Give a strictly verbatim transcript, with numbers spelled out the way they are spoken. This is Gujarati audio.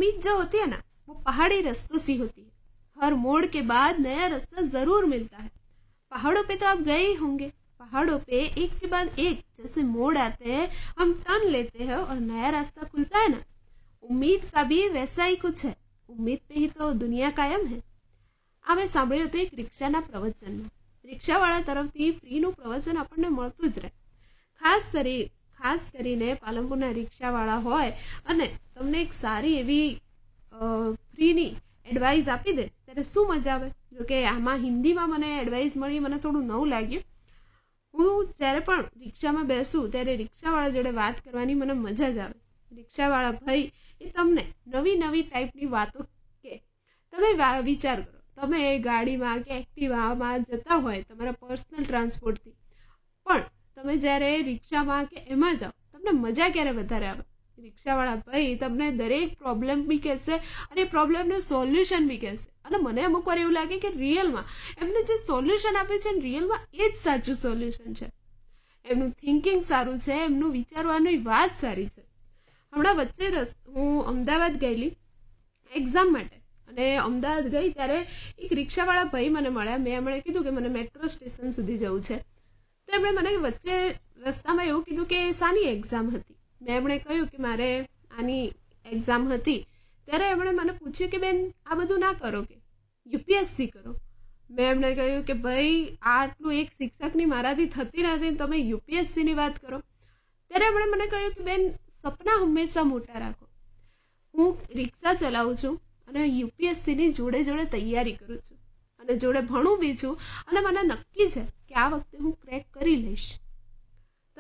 उम्मीद जो होती है ना वो पहाड़ी रस्तों सी होती है, हर मोड़ के बाद नया रास्ता जरूर मिलता है। पहाड़ों पे तो आप गए ही होंगे, पहाड़ों पे एक के बाद एक जैसे मोड़ आते हैं, हम टर्न लेते हैं और नया रास्ता खुलता है ना। उम्मीद का भी वैसा ही कुछ है, उम्मीद पे ही तो दुनिया कायम है। અમે સાંભળ્યું હતું એક રિક્ષાના પ્રવચનમાં, રિક્ષાવાળા તરફથી ફ્રીનું પ્રવચન આપણને મળતું જ રહે, ખાસ કરી ખાસ કરીને પાલનપુરના રિક્ષાવાળા હોય અને તમને એક સારી એવી ફ્રીની એડવાઇસ આપી દે ત્યારે શું મજા આવે। જોકે આમાં હિન્દીમાં મને એડવાઇસ મળી, મને થોડું નવું લાગ્યું। હું જ્યારે પણ રિક્ષામાં બેસું ત્યારે રિક્ષાવાળા જોડે વાત કરવાની મને મજા જ આવે। રિક્ષાવાળા ભાઈ એ તમને નવી નવી ટાઈપની વાતો કે તમે વિચાર કરો, તમે ગાડીમાં કે એક્ટિવામાં જતા હોય તમારા પર્સનલ ટ્રાન્સપોર્ટથી, પણ તમે જ્યારે રિક્ષામાં કે એમાં જાઓ તમને મજા ક્યારે વધારે આવે? રિક્ષાવાળા ભાઈ તમને દરેક પ્રોબ્લેમ બી કહેશે અને પ્રોબ્લેમનું સોલ્યુશન બી કહેશે, અને મને અમુક વાર એવું લાગે કે રિયલમાં એમને જે સોલ્યુશન આપે છે ને રિયલમાં એ જ સાચું સોલ્યુશન છે। એમનું થિંકિંગ સારું છે, એમનું વિચારવાની વાત સારી છે। હમણાં વચ્ચે રસ હું અમદાવાદ ગયેલી એક્ઝામ માટે, અને અમદાવાદ ગઈ ત્યારે એક રિક્ષાવાળા ભાઈ મને મળ્યા। મેં એમણે કીધું કે મને મેટ્રો સ્ટેશન સુધી જવું છે, તો એમણે મને વચ્ચે રસ્તામાં એવું કીધું કે શાની એક્ઝામ હતી। મેં એમણે કહ્યું કે મારે આની એક્ઝામ હતી, ત્યારે એમણે મને પૂછ્યું કે બેન આ બધું ના કરો, કે યુપીએસસી કરો। મેં એમણે કહ્યું કે ભાઈ આટલું એક શિક્ષકની મારાથી થતી નથી, તમે યુપીએસસીની વાત કરો। ત્યારે એમણે મને કહ્યું કે બેન સપના હંમેશા મોટા રાખો। હું રિક્ષા ચલાવું છું અને યુપીએસસીની જોડે જોડે તૈયારી કરું છું અને જોડે ભણું બી છું, અને મને નક્કી છે કે આ વખતે હું ક્રેક કરી લઈશ।